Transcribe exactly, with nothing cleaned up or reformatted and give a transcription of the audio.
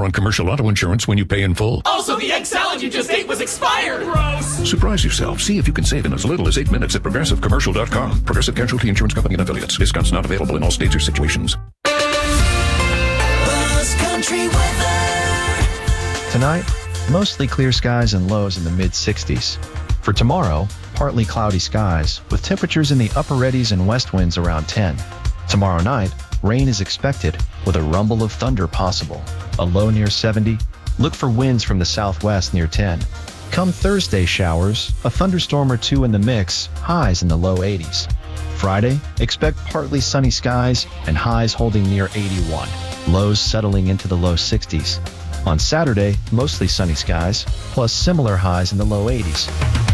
on commercial auto insurance when you pay in full. Also, the egg salad you just ate was expired. Gross. Surprise yourself. See if you can save in as little as eight minutes at progressive commercial dot com. Progressive Casualty Insurance Company and affiliates. Discounts not available in all states or situations. Country weather. Tonight, mostly clear skies and lows in the mid sixties. For tomorrow, partly cloudy skies with temperatures in the upper eighties and west winds around ten. Tomorrow night, rain is expected with a rumble of thunder possible. A low near seventy. Look for winds from the southwest near ten. Come Thursday, showers, a thunderstorm or two in the mix, highs in the low eighties. Friday, expect partly sunny skies and highs holding near eighty-one. Lows settling into the low sixties. On Saturday, mostly sunny skies, plus similar highs in the low eighties.